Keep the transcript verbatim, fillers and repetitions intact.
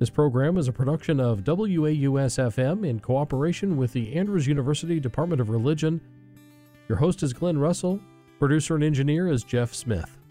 This program is a production of W A U S F M in cooperation with the Andrews University Department of Religion. Your host is Glenn Russell. Producer and engineer is Jeff Smith.